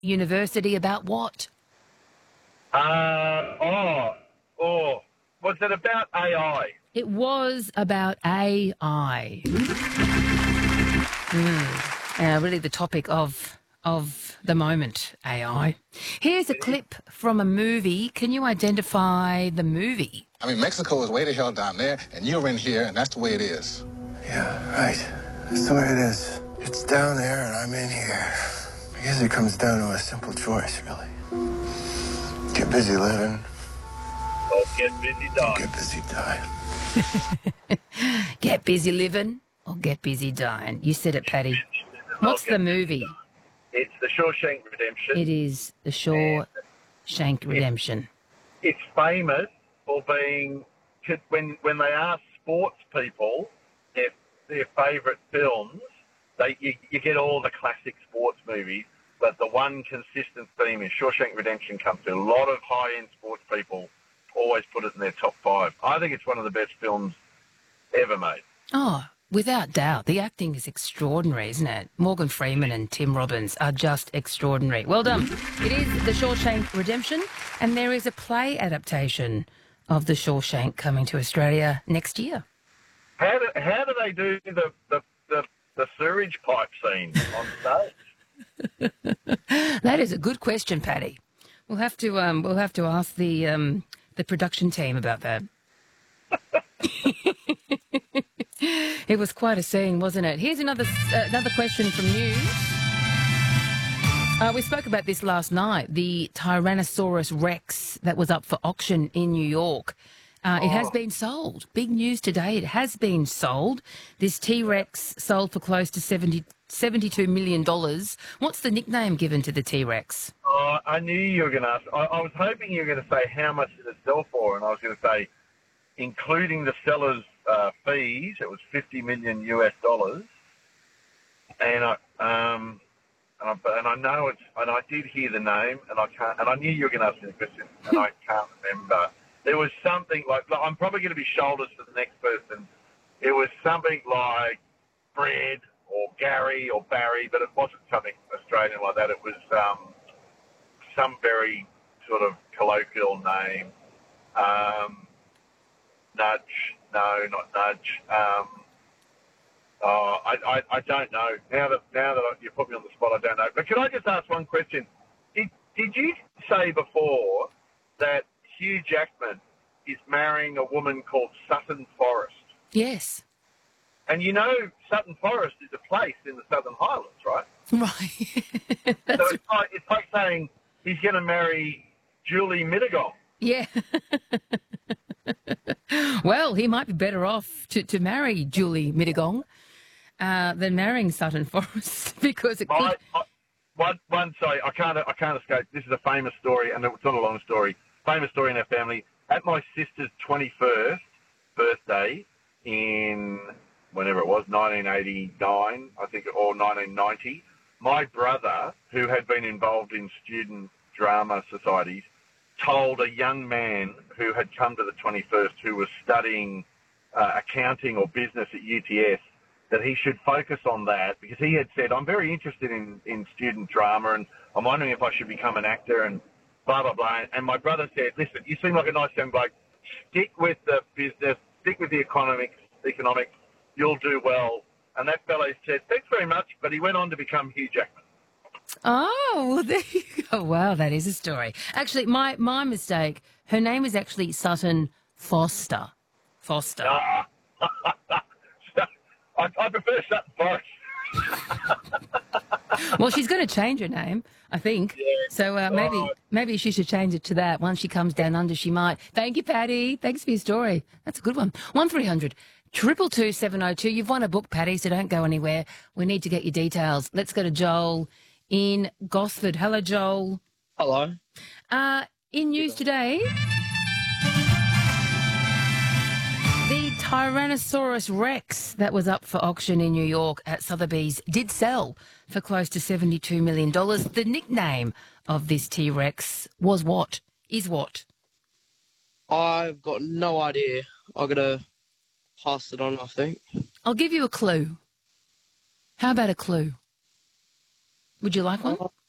University about what? Was it about AI? It was about AI. Really the topic of the moment, AI. Here's a clip from a movie. Can you identify the movie? I mean, Mexico is way the hell down there, and you're in here, and that's the way it is. Yeah, right. That's the way it is. It's down there, and I'm in here. I guess it comes down to a simple choice, really. Get busy living. Or get busy dying. Get busy dying. Get busy living or get busy dying. You said it, Paddy. What's the movie? It's The Shawshank Redemption. It is The Shawshank Redemption. It's famous for being, when they ask sports people their favourite films, you get all the classic sports movies, but the one consistent theme is Shawshank Redemption comes through. A lot of high-end sports people always put it in their top 5. I think it's one of the best films ever made. Oh, without doubt. The acting is extraordinary, isn't it? Morgan Freeman and Tim Robbins are just extraordinary. Well done. It is The Shawshank Redemption, and there is a play adaptation of The Shawshank coming to Australia next year. How do they do the sewage pipe scene on stage? That is a good question, Paddy. We'll have to ask the production team about that. It was quite a scene, wasn't it? Here's another question from news. We spoke about this last night, the Tyrannosaurus Rex that was up for auction in New York. It has been sold. Big news today. It has been sold. This T-Rex sold for close to $72 million. What's the nickname given to the T-Rex? I knew you were going to ask. I was hoping you were going to say how much did it sell for, and I was going to say, including the seller's fees, it was $50 million US. And I know it's, and I did hear the name, and I knew you were going to ask me the question, and I can't remember. There was something like I'm probably going to be shoulders to the next person. It was something like Fred or Gary or Barry, but it wasn't something Australian like that. It was some very sort of colloquial name. Nudge, no, not Nudge. I don't know. Now that you put me on the spot, I don't know. But can I just ask one question? Did you say before that Hugh Jackman is marrying a woman called Sutton Forest? Yes. And you know Sutton Forest is a place in the Southern Highlands, right? Right. So it's like saying he's going to marry Julie Mittagong. Yeah. Well, he might be better off to marry Julie Mittagong than marrying Sutton Forest because it could... Sorry, I can't escape. This is a famous story, and it's not a long story. Famous story in our family. At my sister's 21st birthday in whenever it was, 1989, I think, or 1990, my brother, who had been involved in student drama societies, told a young man who had come to the 21st who was studying accounting or business at UTS that he should focus on that because he had said, I'm very interested in student drama and I'm wondering if I should become an actor and blah, blah, blah. And my brother said, listen, you seem like a nice young bloke. Stick with the business, stick with the economics, you'll do well. And that fellow said, thanks very much, but he went on to become Hugh Jackman. Oh, well, there you go. Wow, that is a story. Actually, my mistake, her name is actually Sutton Foster. Foster. I prefer Sutton Forest. Well, she's going to change her name, I think. Yeah. So maybe she should change it to that. Once she comes down under, she might. Thank you, Paddy. Thanks for your story. That's a good one. 1300 222 702. You've won a book, Paddy, so don't go anywhere. We need to get your details. Let's go to Joel in Gosford. Hello, Joel. Hello. In news today, the Tyrannosaurus Rex that was up for auction in New York at Sotheby's did sell for close to $72 million. The nickname of this T-Rex was what? Is what? I've got no idea. I'm going to pass it on, I think. I'll give you a clue. How about a clue? Would you like one?